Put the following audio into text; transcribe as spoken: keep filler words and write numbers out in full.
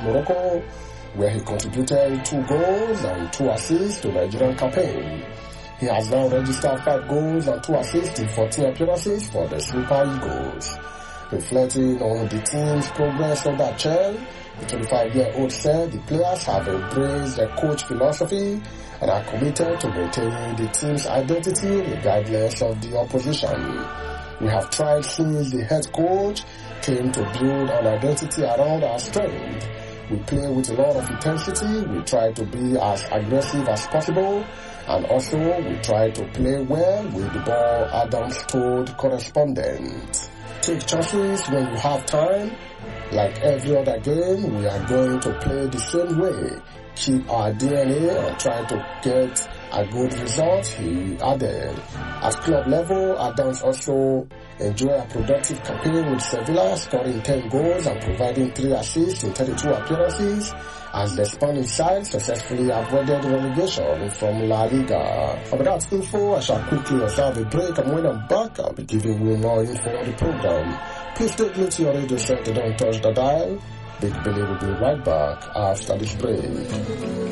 Morocco, where he contributed two goals and two assists to the Nigerian campaign. He has now registered five goals and two assists in fourteen appearances for the Super Eagles. Reflecting on the team's progress under Chell, the twenty-five-year-old said the players have embraced the coach philosophy and are committed to maintaining the team's identity regardless of the opposition. We have tried since the head coach came to build an identity around our strength. We play with a lot of intensity, we try to be as aggressive as possible, and also we try to play well with the ball, Adams told correspondents. Take chances when you have time. Like every other game, we are going to play the same way. Keep our D N A and try to get a good result, he added. At club level, Adams also enjoyed a productive campaign with Sevilla, scoring ten goals and providing three assists in thirty-two appearances as the Spanish side successfully avoided relegation from La Liga. About that info, I shall quickly observe a break, and when I'm back, I'll be giving you more info on the program. Please stay glued to your radio set, don't touch the dial. Big Billy will be right back after this break.